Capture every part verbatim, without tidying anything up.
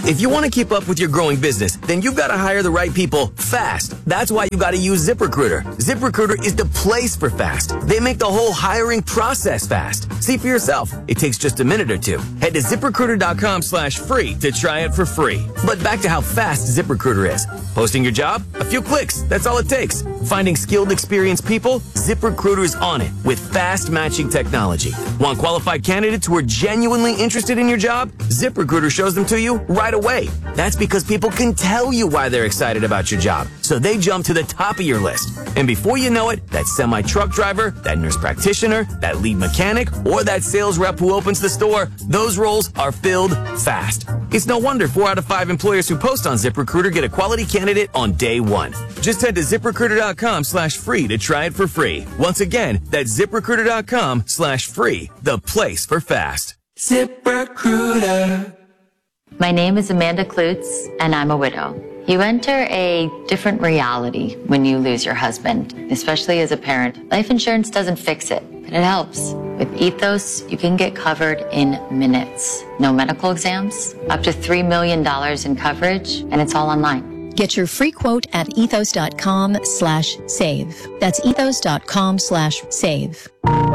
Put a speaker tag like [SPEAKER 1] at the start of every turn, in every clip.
[SPEAKER 1] If you want to keep up with your growing business, then you've got to hire the right people fast. That's why you got to use ZipRecruiter. ZipRecruiter is the place for fast. They make the whole hiring process fast. See for yourself. It takes just a minute or two. Head to ZipRecruiter.com slash free to try it for free. But back to how fast ZipRecruiter is. Posting your job? A few clicks. That's all it takes. Finding skilled, experienced people? ZipRecruiter is on it with fast matching technology. Want qualified candidates who are genuinely interested in your job? ZipRecruiter shows them to you right away. That's because people can tell you why they're excited about your job. So they jump to the top of your list. And before you know it, that semi-truck driver, that nurse practitioner, that lead mechanic, or that sales rep who opens the store, those roles are filled fast. It's no wonder four out of five employers who post on ZipRecruiter get a quality candidate on day one. Just head to ZipRecruiter.com slash free to try it for free. Once again, that's ZipRecruiter.com slash free, the place for fast. ZipRecruiter.
[SPEAKER 2] My name is Amanda Klutz, and I'm a widow. You enter a different reality when you lose your husband, especially as a parent. Life insurance doesn't fix it, but it helps. With Ethos, you can get covered in minutes. No medical exams, up to three million dollars in coverage, and it's all online.
[SPEAKER 3] Get your free quote at ethos.com slash save. That's ethos.com slash save.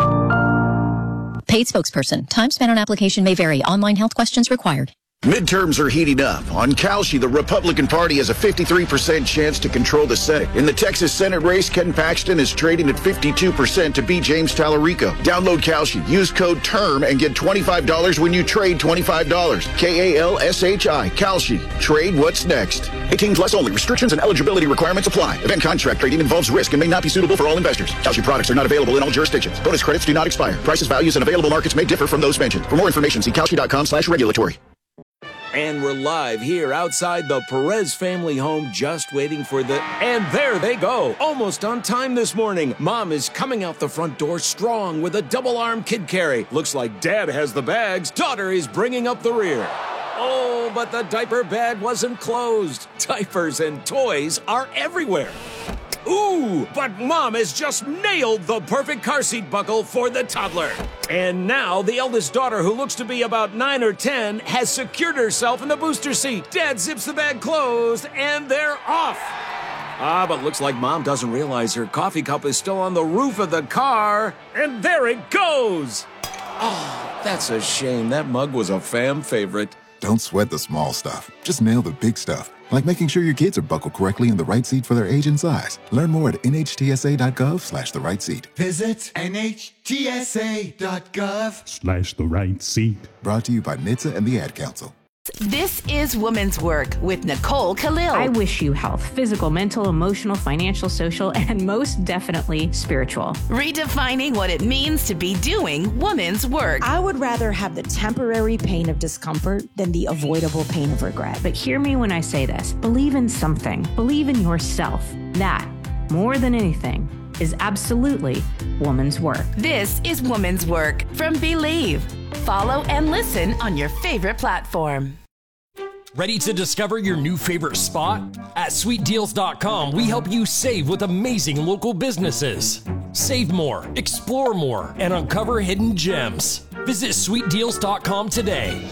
[SPEAKER 3] Paid spokesperson. Time spent on application may vary. Online health questions required.
[SPEAKER 4] Midterms are heating up. On Kalshi, the Republican Party has a fifty-three percent chance to control the Senate. In the Texas Senate race, Ken Paxton is trading at fifty-two percent to beat James Tallarico. Download Kalshi, use code TERM, and get twenty-five dollars when you trade twenty-five dollars. K A L S H I, Kalshi. Trade what's next. eighteen plus only. Restrictions and eligibility requirements apply. Event contract trading involves risk and may not be suitable for all investors. Kalshi products are not available in all jurisdictions. Bonus credits do not expire. Prices, values, and available markets may differ from those mentioned. For more information, see Kalshi.com slash regulatory.
[SPEAKER 5] And we're live here outside the Perez family home, just waiting for the... And there they go, almost on time this morning. Mom is coming out the front door strong with a double-arm kid carry. Looks like Dad has the bags. Daughter is bringing up the rear. Oh, but the diaper bag wasn't closed. Diapers and toys are everywhere. Ooh, but Mom has just nailed the perfect car seat buckle for the toddler. And now the eldest daughter, who looks to be about nine or ten, has secured herself in the booster seat. Dad zips the bag closed, and they're off. Ah, but looks like Mom doesn't realize her coffee cup is still on the roof of the car. And there it goes. Oh, that's a shame. That mug was a fam favorite.
[SPEAKER 6] Don't sweat the small stuff. Just nail the big stuff. Like making sure your kids are buckled correctly in the right seat for their age and size. Learn more at nhtsa.gov slash the right seat.
[SPEAKER 7] Visit nhtsa.gov
[SPEAKER 8] slash the right seat.
[SPEAKER 6] Brought to you by N H T S A and the Ad Council.
[SPEAKER 9] This is Women's Work with Nicole Khalil.
[SPEAKER 10] I wish you health, physical, mental, emotional, financial, social, and most definitely spiritual.
[SPEAKER 9] Redefining what it means to be doing women's work.
[SPEAKER 11] I would rather have the temporary pain of discomfort than the avoidable pain of regret.
[SPEAKER 10] But hear me when I say this. Believe in something. Believe in yourself. That, more than anything, is absolutely woman's work.
[SPEAKER 9] This is Woman's Work from Believe. Follow and listen on your favorite platform.
[SPEAKER 12] Ready to discover your new favorite spot? At sweet deals dot com, we help you save with amazing local businesses. Save more, explore more, and uncover hidden gems. Visit sweet deals dot com today.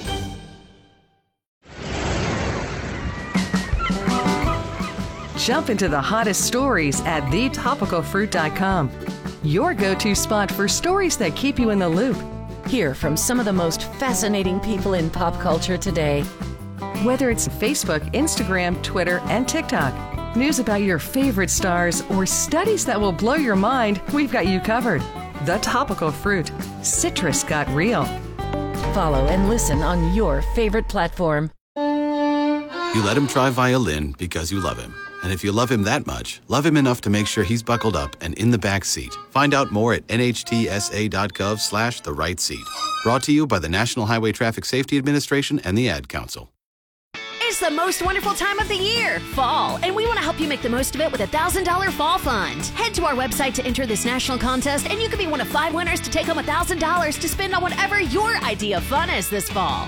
[SPEAKER 13] Jump into the hottest stories at the topical fruit dot com. Your go-to spot for stories that keep you in the loop.
[SPEAKER 14] Hear from some of the most fascinating people in pop culture today.
[SPEAKER 13] Whether it's Facebook, Instagram, Twitter, and TikTok, news about your favorite stars, or studies that will blow your mind, we've got you covered. The Topical Fruit. Citrus got real.
[SPEAKER 14] Follow and listen on your favorite platform.
[SPEAKER 15] You let him try violin because you love him. And if you love him that much, love him enough to make sure he's buckled up and in the back seat. Find out more at nhtsa.gov slash the right seat. Brought to you by the National Highway Traffic Safety Administration and the Ad Council.
[SPEAKER 16] It's the most wonderful time of the year, fall, and we want to help you make the most of it with a one thousand dollars Fall Fund. Head to our website to enter this national contest, and you could be one of five winners to take home one thousand dollars to spend on whatever your idea of fun is this fall.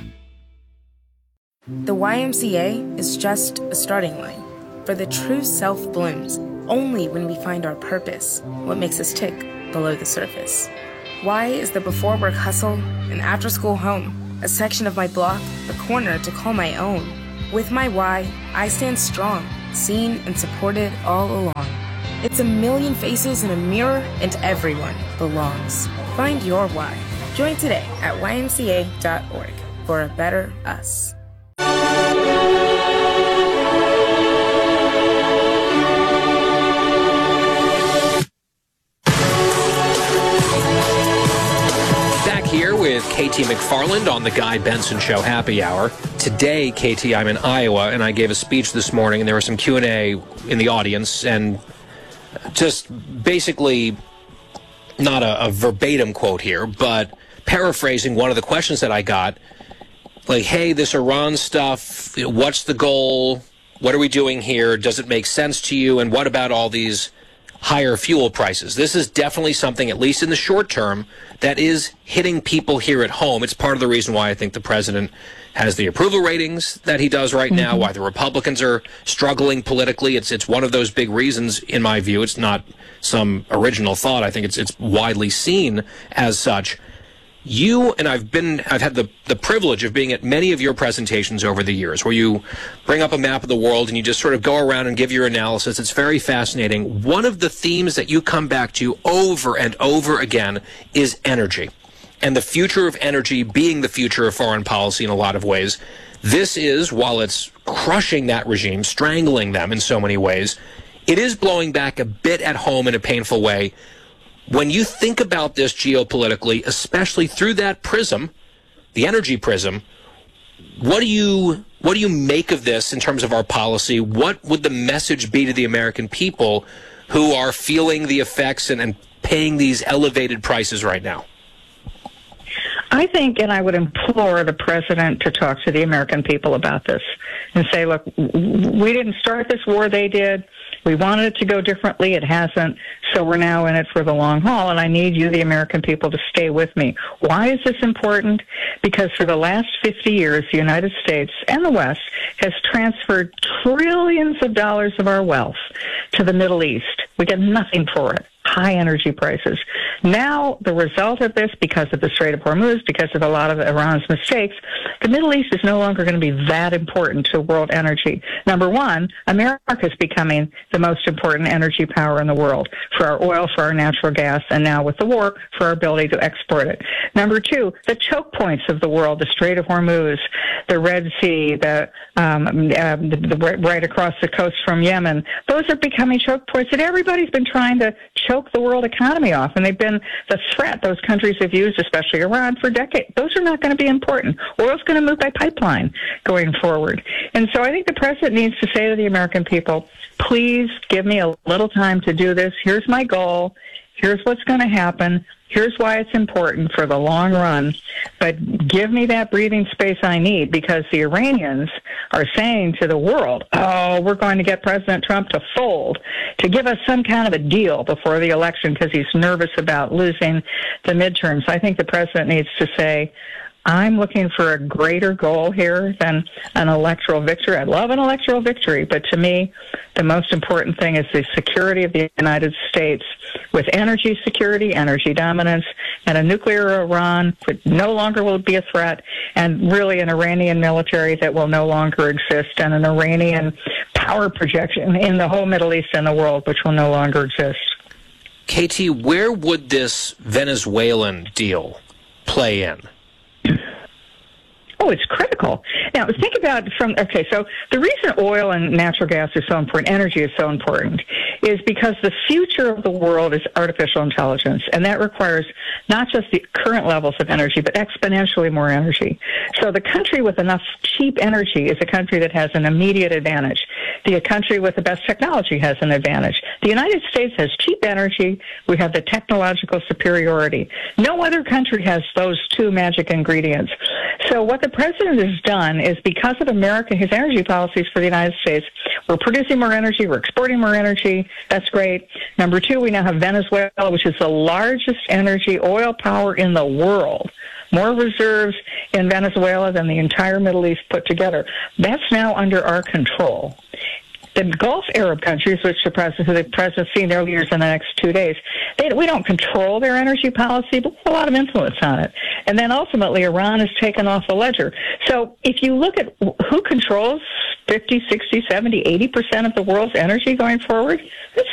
[SPEAKER 17] The Y M C A is just a starting line, for the true self blooms only when we find our purpose, what makes us tick below the surface. Y is the before work hustle, an after school home, a section of my block, the corner corner to call my own. With my why, I stand strong, seen and supported all along. It's a million faces in a mirror, and everyone belongs. Find your why. Join today at Y M C A dot org for a better us.
[SPEAKER 7] Here with Katie McFarland on the Guy Benson Show Happy Hour. Today, Katie, I'm in Iowa, and I gave a speech this morning, and there was some Q and A in the audience, and just basically not a, a verbatim quote here, but paraphrasing one of the questions that I got, like, hey, this Iran stuff, what's the goal? What are we doing here? Does it make sense to you? And what about all these higher fuel prices? This is definitely something, at least in the short term, that is hitting people here at home. It's part of the reason why I think the president has the approval ratings that he does right now, mm-hmm. why the Republicans are struggling politically. It's it's one of those big reasons, in my view. It's not some original thought. I think it's it's widely seen as such. You, and I've been, I've had the, the privilege of being at many of your presentations over the years where you bring up a map of the world and you just sort of go around and give your analysis. It's very fascinating. One of the themes that you come back to over and over again is energy, and the future of energy being the future of foreign policy in a lot of ways. This is, while it's crushing that regime, strangling them in so many ways, it is blowing back a bit at home in a painful way. When you think about this geopolitically, especially through that prism, the energy prism, what do you what do you make of this in terms of our policy? What would the message be to the American people who are feeling the effects and, and paying these elevated prices right now?
[SPEAKER 8] I think, and I would implore the president to talk to the American people about this and say, look, we didn't start this war, they did. We wanted it to go differently. It hasn't. So we're now in it for the long haul. And I need you, the American people, to stay with me. Why is this important? Because for the last fifty years, the United States and the West has transferred trillions of dollars of our wealth to the Middle East. We get nothing for it. High energy prices. Now, the result of this, because of the Strait of Hormuz, because of a lot of Iran's mistakes, the Middle East is no longer going to be that important to world energy. Number one, America is becoming the most important energy power in the world for our oil, for our natural gas, and now with the war, for our ability to export it. Number two, the choke points of the world, the Strait of Hormuz, the Red Sea, the, um, uh, the, the right across the coast from Yemen, those are becoming choke points that everybody's been trying to choke the world economy off, and they've been the threat those countries have used, especially Iran, for decades. Those are not going to be important. Oil's going to move by pipeline going forward. And so I think the president needs to say to the American people, please give me a little time to do this. Here's my goal. Here's what's going to happen. Here's why it's important for the long run. But give me that breathing space I need, because the Iranians are saying to the world, oh, we're going to get President Trump to fold, to give us some kind of a deal before the election because he's nervous about losing the midterms. I think the president needs to say, I'm looking for a greater goal here than an electoral victory. I love an electoral victory, but to me, the most important thing is the security of the United States with energy security, energy dominance, and a nuclear Iran that no longer will be a threat, and really an Iranian military that will no longer exist, and an Iranian power projection in the whole Middle East and the world, which will no longer exist.
[SPEAKER 7] Katie, where would this Venezuelan deal play in?
[SPEAKER 8] Oh, it's critical. Now, think about from, okay, so the reason oil and natural gas are so important, energy is so important, is because the future of the world is artificial intelligence, and that requires not just the current levels of energy, but exponentially more energy. So the country with enough cheap energy is a country that has an immediate advantage. The country with the best technology has an advantage. The United States has cheap energy. We have the technological superiority. No other country has those two magic ingredients. So what the president has done is, because of America, his energy policies for the United States, we're producing more energy, we're exporting more energy. That's great. Number two, we now have Venezuela, which is the largest energy oil power in the world. More reserves in Venezuela than the entire Middle East put together. That's now under our control. The Gulf Arab countries, which the president, who the president's seeing their leaders in the next two days, they, we don't control their energy policy, but we have a lot of influence on it. And then ultimately Iran is taken off the ledger. So if you look at who controls fifty, sixty, seventy, eighty percent of the world's energy going forward, it's